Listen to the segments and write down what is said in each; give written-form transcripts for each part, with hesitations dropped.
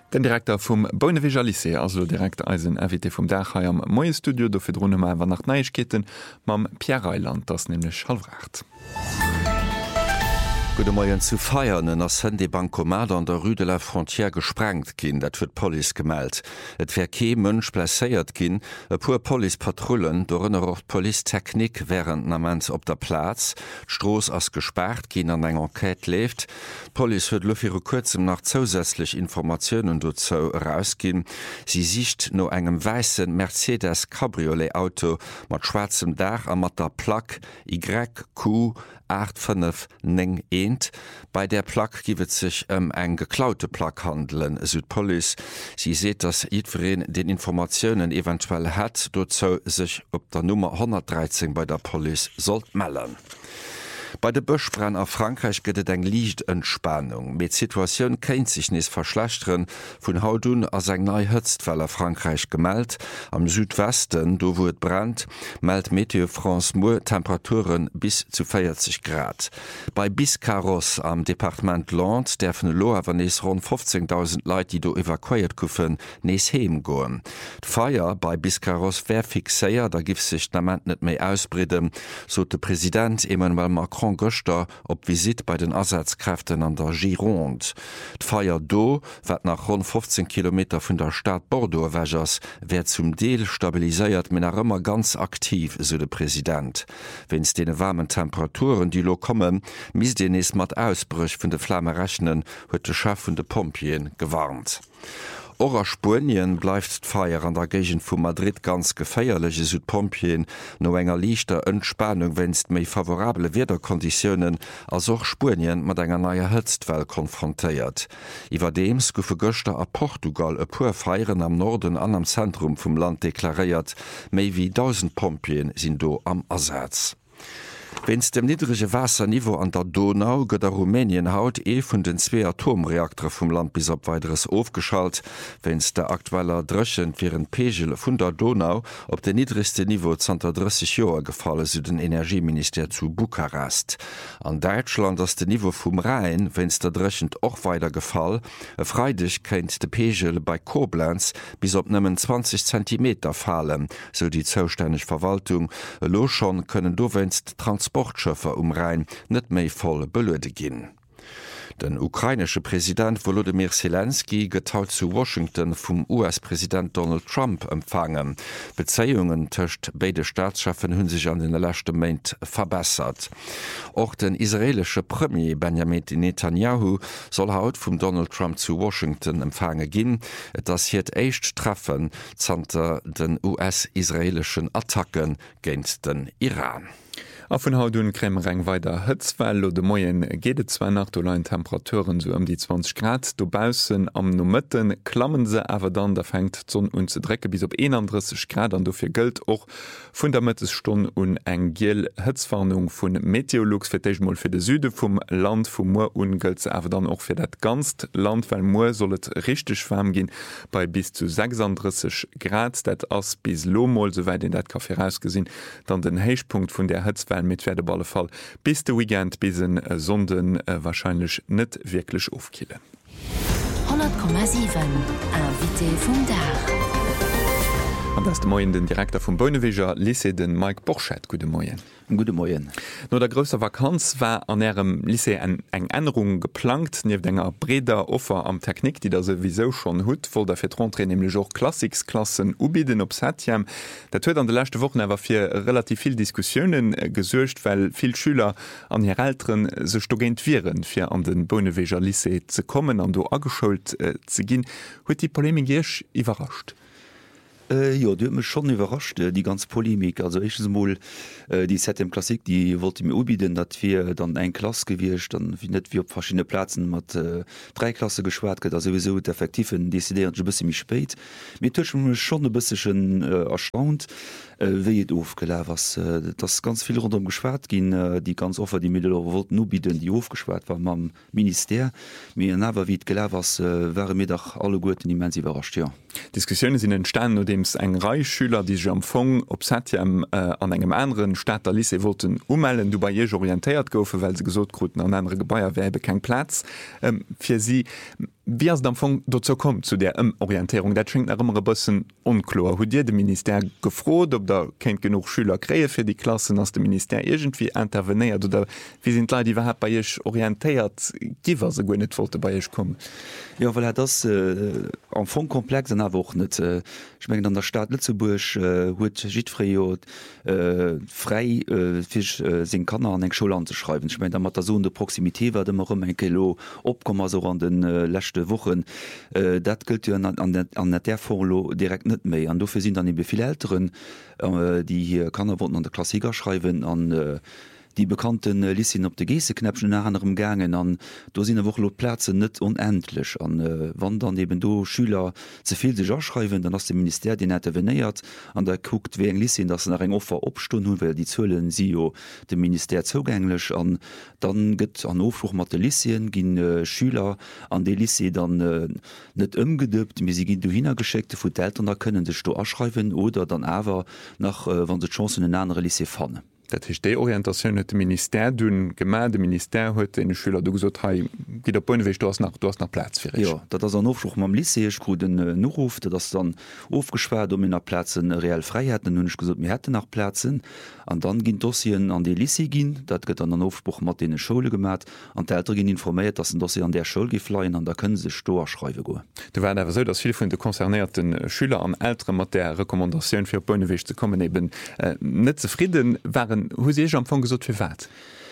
Den Direktor vum Bonneveger Lycée, also direkt Eisen RWT vum Dachai am Moie Studio, do fir Drnne wer nach Neichkeeten mam Pierre Eiland, das nämlich Halfracht. Gute Morgen zu feiern ass hën de Bankomat an der Rue de la Frontière gesprengt ginn, dat huet Poli gemeldt. Et wär ke Mënsch plaéiert ginn, e puer Polipatrullen dorënner och Politechnik wären namens op der Platz, Stroos ass gesperrt ginn an eng Enquete left. Poli huet lofir kurzem nach zusätzlich Informationoen dozo rausginn. Sie sicht no engem weißen Mercedes Cabriolet-Auto mat schwarzem Dach a mat der Plaque YQ 8591. Bei der Plaque giwet sich eng geklaute Plaque handeln, Südpolis. Sie seht, dass Idverein den Informationen eventuell hat, dozo sich op der Nummer 113 bei der Police sollt melden. Bei de Bëchbrenn a Frankreich gëtt eng Liichtentspannung. Met Situationun kéint sich nes verschlechteren vun Hautun ass eng nei Hëtztweller Frankreich gemeldt. Am Südwesten, do wo et brennt, meldt Meteo France Mo Temperaturen bis zu 40 Grad. Bei Biscarrosse am Departement Land derfen lo awer nees rund 15.000 Leiit, die do evakuiert kuffen, nees heem goen. D'Feier bei Biscarrosse wär fixéier, da gif sich nament net méi ausbriden, so de Präsident Emmanuel Macron Göster op Visit bei den Ersatzkräften an der Gironde. D'Feier do, wat nach rund 15 Kilometer vun der Stadt Bordeaux wägers, wär zum Deel stabiliséiert men ëmmer ganz aktiv, so de Präsident. Wenns dee warmen Temperaturen, die lo kommen, mis den es mat Ausbrüch vun de Flamme rechnen, huet de Chef vun de Pompien gewarnt. Ora Spurien bleifft d'Feier an der Gegent vu Madrid ganz geféierlege Südpompien no enger liichter Entspannung wennst méi favorable Wederkonditionen as och Spurien mat enger naier Hëtztwell konfrontéiert. Iwer deems goufe Göster a Portugal e puer Feieren am Norden an am Zentrum vum Land deklaréiert, méi wie 1000 Pompien sinn do am Ersatz. Wenns dem niedrige Wasserniveau an der Donau gëtt der Rumänien haut vun den 2 Atomreaktoren vum Land bis op weiteres aufgeschalt, wenns der aktueller Drëchen viren Pegel vun der Donau op de niedrigste Niveau 30 Joer gefalle su den Energieminister zu Bukarest. An Deutschland ass de Niveau vum Rhein, wenns der Drëchend och weiter gefall, freidig kennt de Pegel bei Koblenz bis op nëmmen 20 cm fallen, so die zoustänneg Verwaltung. Lo schon können do wennst Transportschëffer Rhein net méi voll belöde ginn. Den ukrainesche Präsident Volodymyr Zelensky getaut zu Washington vum US-Präsident Donald Trump empfangen. Bezeihungen töcht beide Staatschefen hunn sich an den letzten Monat verbessert. Auch den israelische Premier Benjamin Netanyahu soll haut vum Donald Trump zu Washington empfange ginn. Das hiet echt treffen zanter den US-israelischen Attacken géint den Iran. Auf vun Hautun krämmereng weiter Hëtzwell oder de Moien geet 2 nachtolein Temperaturen so die 20 Grad. Dobausen am Nomëtten klammen se awer dann der fängt zon un ze drecke bis op 31 Grad an dofir gëlt och vun der Mëttestunde un eng giel Hëtzwarnung vun Meteorologs firteichmoll fir de Süde vum Land vum Moer ungëlt ze awer dann och fir dat ganz Land, weil Moer sollet richtig warm gin bei bis zu 36 Grad, dat ass bis Lomoll soweit in dat Kaffee rausgesinn, dann den Heichpunkt vun der Hëtzwell mit Pferdeballe Fall bis de Weekend bisen Sonden wahrscheinlich net wirklich aufkille. 100,7 Invité vum Dach. An das Moien den Direktor vum Bonneveger Lycée den Mike Borchet. Gute Moien. Gute Morgen. No der grösser Vakanz war an ihrem Lycée eng Änderung geplant, nieef enger breder Offer am Technik, die da sowieso schon hut, voll der Vertrontre nämlich auch Klassiksklassen ubiden op Septiem. Dat huet an de letzte Wochen awer fir relativ viel Diskussionen gesuercht, weil viel Schüler an hier Eltern se stogent viren fir an den Bonneveger Lycée ze kommen, an do ageschuld ze ginn. Huet die Polemik gech überrascht? Ja, du mich schon überrascht, die ganze Polemik. Also ich mal die ZM Klassik, die wollte mir anbieten, dass wir dann ein Klasse gewirrscht, dann nicht wie auf verschiedene Plätzen mit 3 Klassen geschwärzt, also sowieso effektiv ein Dezidieren ein bisschen spät. Mir tut mich schon ein bisschen erstaunt, wie es aufgelegt was das ganz viel rundum geschwärzt ging, die ganz offen die Mittel wollten nur bieten, die aufgeschwärzt waren am Minister. Mir aber wie es gelegt was, wären mir doch alle Guten immens überrascht, ja. Diskussionen sind entstanden, nachdem es eng Reihe Schüler, die sich am Fong op Septiem an engem anderen Stadt der Lycée wollten ummelden, du bei je orientiert goufe, weil sie gesot kruten an andere Gebäier wäbe kein Platz für sie. wie es dann dazu kommt zu der Orientierung, das schenkt immer ein bisschen unklar. Hat dir das Minister gefragt, ob da kennt genug Schüler kriegen für die Klassen, dass das Minister irgendwie interveniert oder wie sind Leute, die überhaupt bei euch orientiert, die was gar nicht wollte bei euch kommen? Ja, weil das am Fond komplex auch nicht. Ich meine, an der Stadt Lützeburg hat Jidfrei frei sind Kanner an eng Schule anzuschreiben. Ich meine, da hat so de Proximität war immer ein Kilo opkommen so an den letzte Wochen. Dat gilt ja an der Forlo direkt nicht mehr. Und dafür sind dann eben viele Älteren, die hier Kanner wollten an der Klassiker schreiben, an die bekannten Lissien op de Geseknäpschen nach anderem gangen an do sind woch Plätze net unendlich an wann dann eben do Schüler zuviel sich ausschreiben, dann ass dem Minister die net vennéiert an der guckt wie eng Lissien dat nach eng Offer opstun hun, weil die Zllen sio dem Minister zugänglich an dann gëtt an Aufruch mat Lissien gin Schüler an de Lissie dann net ëmgedëpt mis gin du hingeschekte vu Eltern da können sech do ausschreiben oder dann awer nach wann de Chancen in andere Lissie fannen. Dat ist die Orientation hat Minister dun Gemeindeminister huet en Schüler du gesot gi der Point du hast nach Platz für ich. Ja, dat an Aufspruch am Lycée den Nurruf, dat dann aufgeschwert in der Plätzen reell Freiheiten hun gesot mir hätte nach Plätzen an dann ginn Dossien an die Lycée gin, dat gëtt an den Aufspruch mat in Schule gemat an d'Älter gin informiert, dat Dossier an der Schul gefleien an da können se Sto schreibe go. Du waren awer so, dass viele vun de konzernierten Schüler an älter mat der Rekommandaationun fir Pointweg zu kommen eben net zufrieden waren hu se am Anfang gesot fir wat.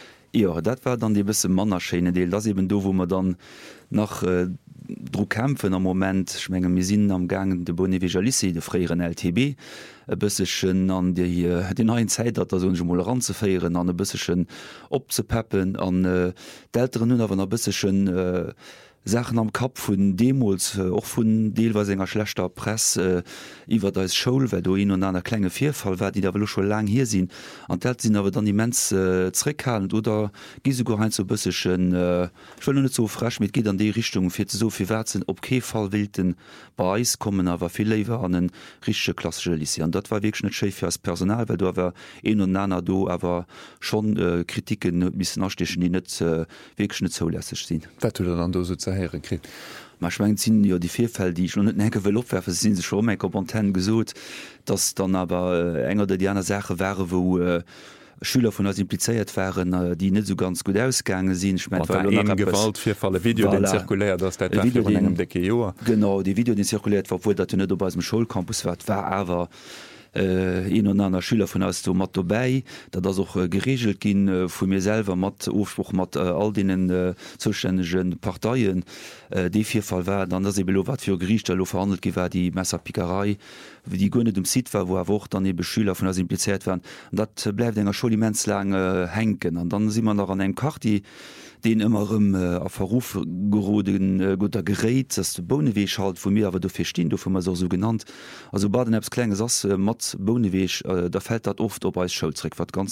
Ja, dat war dann die bisse Mannerschene Deel, das eben do, wo man dann nach Druckkämpfen am Moment schmengen mir sinn am gangen de Bonivigalisi de freieren LTB bissechen an die neuen Zeit dat so Moleran ze feieren an bissechen opzepeppen an d'älteren hun awer a bissechen Sachen am Kap vun Demos och vun Deelweis enger schlechter Press iwwer da Schoul, weil du hin und an klenge Vierfall war, die der schon lang hier sinn an dat sinn awer dann die Mensrehalend oder gise go ein so bissechen net so frasch mit geht an die Richtung fir sovi Wäsinn op Kefall wilden bei Eis kommen awer viel iwwer an den richsche klassische Lycée an dat war wirklich net Chef als Personal, weil du awer en und nanner do awer schon Kritiken bis nachstechen die net wirklich net zolässig sinn. Schwint sinn ja die Vierfäll, die schon net enke will opwerfen, sind se schon méi Komponenten gesot, dats dann aber enger der die Sache wäre, wo Schüler von uns impliziert waren, die nicht so ganz gut ausgegangen sind. Ich mein, Gewalt für alle Video, den zirkuliert, das der Video, genau, die Video, den zirkuliert, war wohl, dass du nicht bei diesem Schulcampus war aber een und aner Schüler vun aus mat vorbei, dat das auch geregelt gin vu mir selber mat Aufspruch mat all denen zuständigen Parteien de vier Fall war dann dat wat fir Gericht lo verhandelt gewer die Messerpikerei wie die gonne dem Sid war, wo woch dann ebe Schüler vun as impliziert werden. Dat bleibt enger Schuliments lang henken an dann si man noch an eng Kar den immerem a Verruf geoden guter Gerät as de Boneweeg halt vu mir awer du firstehen du vu so genannt also baden Apps klenge ass mat Boneweeg da fällt dat oft op als Schulzrick wat ganz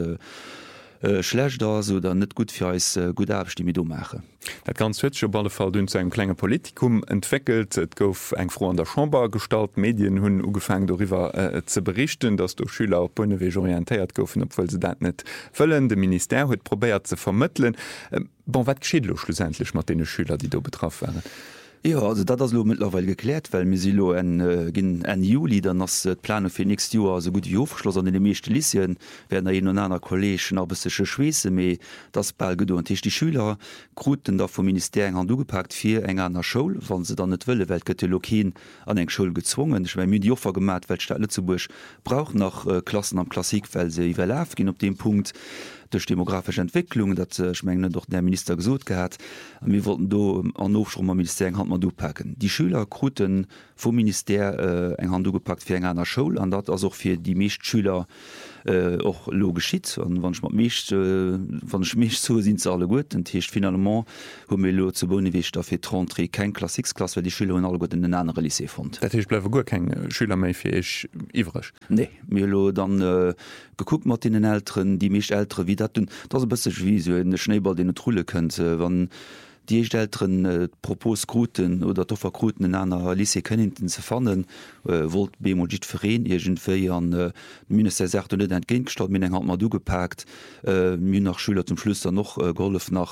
schlecht da so dann net gut fir als gut Abstimme do mache. Dat ganz hue balle Fall dun zu einem kleine Politikum entwickelt, et gouf eng froh an der Chamber gestalt, Medien hunn ugefang darüber ze berichten, dass du Schüler op Boneweeg orientiert goufen, obwohl se dat net fëllen. De Minister huet probiert ze vermitteln. Bon wat geschieet schlussendlich mat de Schüler, die do betroffen waren? Ja, also dat lo mittlerweile geklärt, weil mir silo gin en Juli dann ass Plan fir nächst Joer so gut wie aufgeschloss an de meeschte Lyceen werden er en einer Kolleggen a besche Schwese méi das Ball gedont die Schüler kruten da vom Ministerium an dugepackt fir eng an der Schul, wann se dann net wëlle Welt gëtte Lokin an eng Schul gezwungen. Ich mein, die Offer gemat Weltstelle zu Bursch brauch nach Klassen am Klassikfeld se iwwerläft gin op dem Punkt durch demografische Entwicklung, dat schmengen doch der Minister gesot gehabt. Wir wollten do an Aufstrom am Ministerium hat man packen. Die Schüler kruten vom Minister eng Hand gepackt fir eng einer Schule, an dat as auch fir die Meeschtschüler och lo geschiet an wann schmich zu sind ze alle gut den Techt finalement hun lo ze Boneweeg dafir Trantri kein Klassiksklasse, weil die Schüler hun alle gut in den anderen Lycée fand. Dat bleif go kein Schüler méi fir ich iwrech. Nee, mir lo dann geguckt mat den Älteren, die méch ältere wie dat bësseg wie so en Schneeball den trulle kënnte, wann die älteren Proposgruten oder Toffergruten in einer Lycée könnten ze fannen, wollt Bemogit verreen, Igentéi an Minister sagt net entgéintgestat, Min eng hat mat du gepackt, Min nach Schüler zum Schlüster noch Golf nach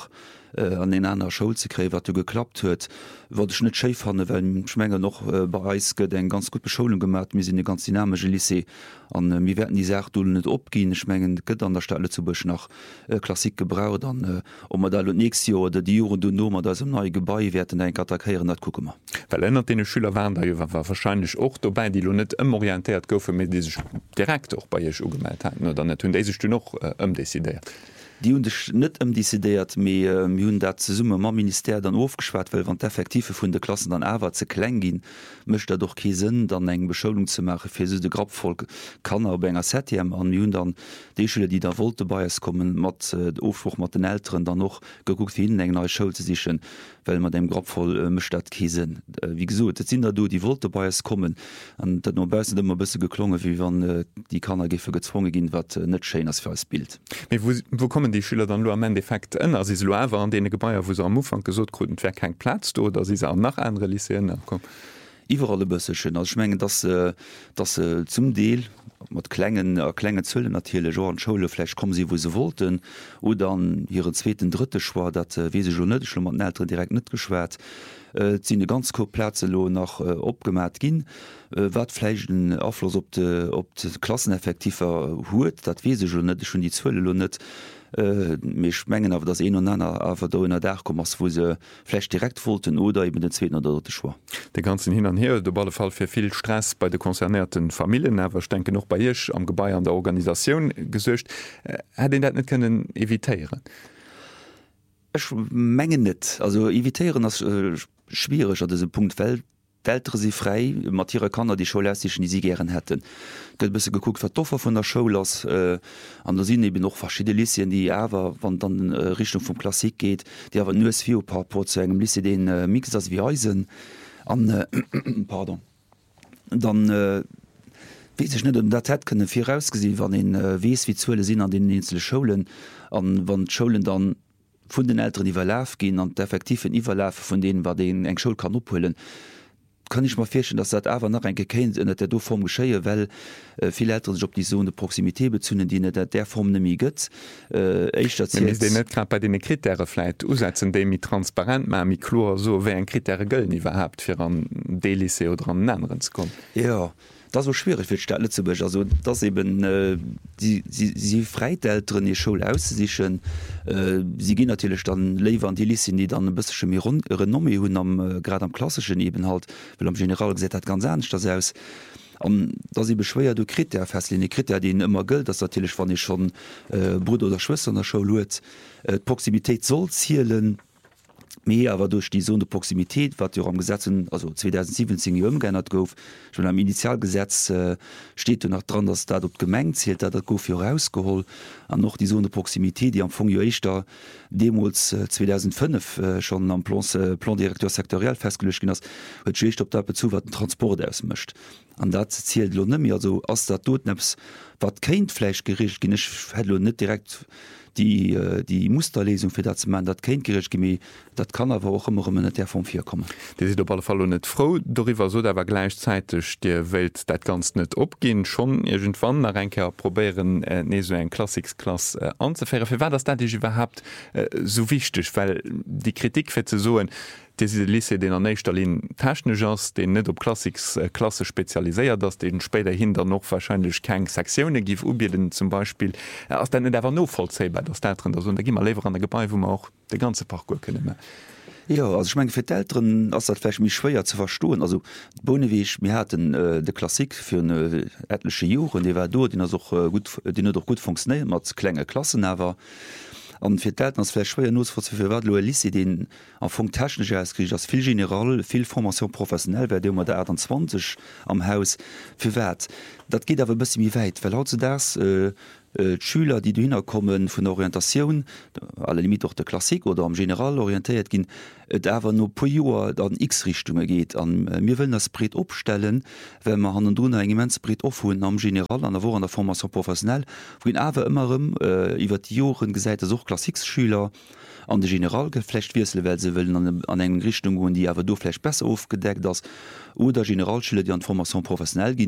an den einer Schul ze kre, wat du geklappt huet, wat ich net scheif hanne, well Schmenger noch bereisket eng ganz gut Beschulung gemacht, mir sind de ganz dynamische Lycée an mir werden die Sache du net opgin schmengen gëtt an der Stelle zu bech nach Klassik gebraut an om da nächst Jahr oder die Jure du nommer da neue Gebäi werden eng attackieren net gucke. Verländert den Schüler waren da war wahrscheinlich auch dabei, die lo net orientiert goufe mit direkt auch bei ihr ugemeldet haben oder net hun du noch desideiert. Die hun net décidéiert méi hunn dat ze Summe ma Minister dann ofgeschwert, well wann d'effektive vun de Klassen an awer ze kleng gin, mecht doch kiesen dann eng Beschuldung ze mache fir se de Grappvolk kann op enger Setm an hunn dann déi Schüler, die der wollte beies kommen mat d Ofruch mat den Ären dann noch geguckt wie eng neue Schul ze sichchen, well man dem Grappvoll mecht dat kiesen. Wie gesot sinn da du die wollte beies kommen an dat no bessen immer bësse geklonge, wie wann die Kanner gife gezwungen gin, wat net Schein as fir als Bild. Wo kommen die Schüler dann lo am Endeffekt ënner si lower an de Gebäier, wo se am Ufang gesot kruten wer kein Platz do, da si an nach andere Lycéen kom. Iwer alle bëssechen als schmengen zum Deel mat klenge Zëlle natile Jo an Schoulefläch kommen sie wo se wollten oder an hire zweten dritte Schwar, dat wie se schon net mat Nätre direkt net geschwert. Sinn de ganz ko Plätzelo nach opgemat ginn, watflechten Afflos op de Klasseneffektiver huet, dat wie se schon net schon die Zëlle lo net. Mech menggen awer das en annner awer do innner der kommers wo se Fläch direkt wollten oder eben den zweeten oder dritte Schwar. De ganzen hin an her de balle Fall fir viel Stress bei de konzernierten Familien awer denke noch bei Ich am Gebäi an der Organisation gesuercht den dat net können eviitéieren. Ech menggen net also eviitéieren as schwierig an diesem Punkt Welt. D'ältere sie frei Mattiere Kanner die Scholästischen die sie gieren hätten. Gëtt bisse geguckt Vertoffer vun der Show lass an der Sinn eben noch verschiedene Lysien, die awer wann dann Richtung vum Klassik geht, die awer nues Vipaport zu engem Lycée den Mix as wie Eisen an pardon. Dann wie sech net dat het kënne fir rausgesi, wann en wees wie zuele sinn an den insel Scholen an wann Scholen dann vun den Eltern iwwerläf gin an d'effektiven Iwerläfe vun denen war den eng Schul kann opholen. Kann ich mal fischen, dass dat awer nach en gekennt in der do Form geschéie, well viel Eltern sich op die so de Proximité bezunnen, die net der Form nemi gëtt. net grad bei den Kriterre fleit usetzen de mit transparent ma Milor so wé en Kriterre gëll iwwer habt fir an Delise oder an anderen zu kommen. Ja. Das so schwierig für Stelle zu bech also das eben sie freidelteren die Schul aussichen sie gehen natürlich dann lever an die Listen, die dann ein bisschen mehr Renomme hun am gerade am klassischen eben halt weil am General gesagt hat ganz ernst das aus da sie beschwer du Kriter festline Kriter die immer gilt das natürlich wann ich schon Bruder oder Schwester an der Schau Proximität soll zielen mehr aber durch die so eine Proximität wat am Gesetz also 2017 umgeändert gouf schon am Initialgesetz steht du noch dran, dass da dort gemengt zählt dat gouf hier rausgeholt an noch die so eine Proximität, die am Fong da Demos 2005 schon am Plandirektor sektoriell festgelöscht ging hast op der bezu wat den Transport ausmischt an dat zielt lo nimi also as der dotneps wat kein Fleischgericht gin net direkt die Musterlesung fir dat man dat kein Gericht gemi dat kann awer auch immer net der Form 4 kommen. Die op alle Fall net froh darüber so dawer gleichzeitig der Welt dat ganz net opgehen schon irgend wann Renker probieren ne so ein Klassiksklasse anzufäre. Für war das dat überhaupt so wichtig, weil die Kritik fir ze soen Lycée den an Neistalin Taschnegers den net op Klasse speziaiséiert, dats den später hinder noch wahrscheinlich kein Sektionen gif ubiden zum Beispiel aus der der war no vollzeiber der Stären da gi lever an der Gebä, wo man auch de ganze Parcours kënne. Ja, also ich mein, für die Eltern ist das vielleicht mich schwer zu verstehen. Also Bonewig, wir hatten die Klassik für eine etliche Jahre, die war dort, die noch gut funktioniert, mit kleinen Klassen aber. Und für die Eltern ist es vielleicht schwer, nur für Lycée, den am Funk technisch auskriegt, das viel general, viel Formation professionell, weil die immer der 28 am Haus für Wert. Das geht aber ein bisschen wie weit, weil heute das Schüler, die hinkommen von der Orientation, alle Limit durch der Klassik oder am General orientiert gehen, aber nur pro Jahr dann X-Richtungen geht. Wir wollen das Brett aufstellen, wenn wir an ein immenses Brett aufholen am General, an der Woche an der Formation professionell, wo ihn aber immer über die Jahre gesagt, dass auch Klassikschüler an de Generalgeflecht wiesel, weil sie wollen an eng Richtung gehen, die aber du vielleicht besser aufgedeckt ist, oder Generalschüler, die an Formation professionell gehen,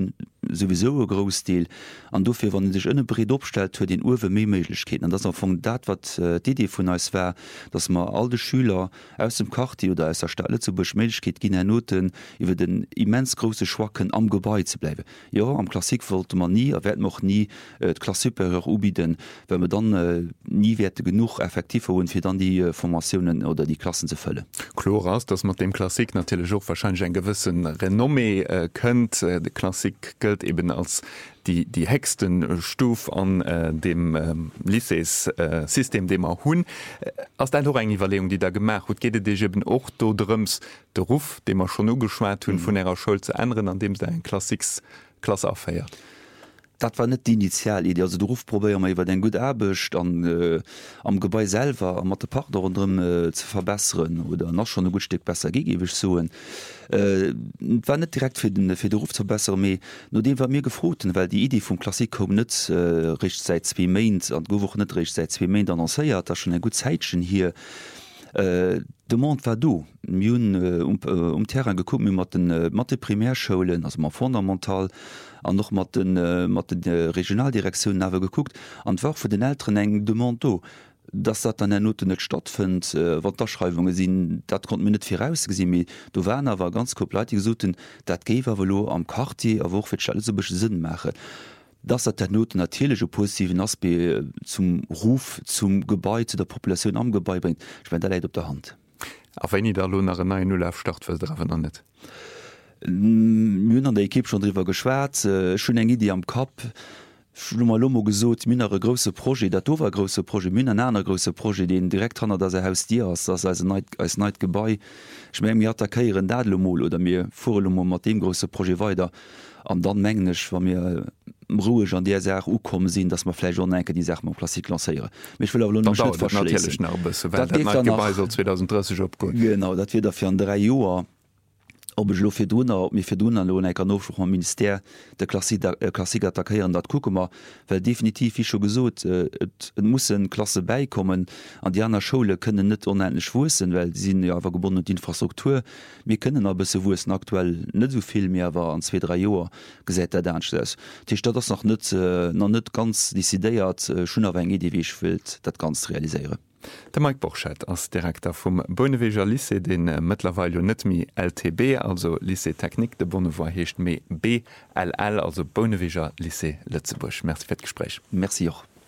sowieso Großdeel an dofir wann sich ënne Bret opstellt hue den Uwe méiglechkeeten an das vu dat wat die Idee vun als war, dass man all de Schüler aus dem Karti oder aus der Stelle zu beschmelchkeet gin Noten iwwer den immens große Schwacken am Gebäi ze bleiwe. Ja am Klassik wollte man nie erwer noch nie Klassiper ubieden, wenn man dann nie werte genug effektiv hun fir dann die Formationen oder die Klassen ze fëlle. Chloras, dass man dem Klassik natürlich auch wahrscheinlich en gewissen Renommee könnt. De Klassik gilt eben als die hexten Stuf an dem Lycées-System, dem er hunn. Aus deiner Überlegung, die da gemacht hat, geht dich eben auch drums der Ruf, den man schon nur geschwert hun von ihrer Schuld zu ändern, an dem sie ein Klasse auffeiert. Dat war net die Initialidee, also du Ruf probier iwwer den gut erbecht an am Gebäi selber mat de Partner run zu verbeeren oder noch schon ein gut Stück besser gegewich soen. War net direkt fir den Ruf zu besser méi no dem war mir gefroten, weil die Idee vum Klassik kom net rich seit 2 Mainint an gowoch net rich seit 2 Mainint annoncéiert, da schon en gut Zeitchen hier. De Mont war do Joun Terra gekommen mat den Mathe Primärscholen as ma fundamental an noch mat den Regionaldirektion nawe geguckt an war vu den älteren eng de Monto, dats dat an der Note net stattfind, wat derschreiungen sinn, dat kon mir net fir rausgesinn. Do Werner war ganz komplett gesoten, dat géwer wo am Karti a woch fir alle so bech Sinn mache. Das hat der Noten natürlichsche positiven Aspekt zum Ruf, zum Gebäude, zu der Population am Gebäude bringt. Ich meine, da leid auf der Hand. Auf wenn ich da nach einer 0 start nicht. Mün an der Equipe schon drüber geschwärzt, schon eng Idee am Kap. Lomo gesot minere grosse Projekt, dat war grosse Projekt, Min einer grosse Projekt, den direkt han dat Haus Di als neid Gebäi. Ich mein, mir attackieren Dadlomol oder mir vorlomo mat dem grosse Projekt weiter. An dann mengnech war mir ruhig an der Sache kommen sinn, dass man vielleicht schon enke die Sache mal Klassik lanciere. Mich will aber 2030 opgo. Genau, dat wird dafür an 3 Joer. Ob ich lo fir Donner mir fir Donner lo eng kan noch am Minister der Klassik attackieren, dat gucke well definitiv wie schon gesot et muss Klasse beikommen an die aner Schule können net unendlich wussen, weil die sind ja awer gebunden die Infrastruktur. Wir können aber se wussen aktuell net soviel mehr war an 2-3 Joer gesät der Ernst. Die Stadt das noch net ganz décidéiert schon a eng Idee wie ich will dat ganz realiseiere. Der Mike Borchet als Direktor vom Bonneveger Lycée den mittlerweile net mi LTB, also Lycée Technik de Bonnevoie hecht méi BLL, also Bonneveger Lycée Lützeburg. Merci für das Gespräch. Merci auch.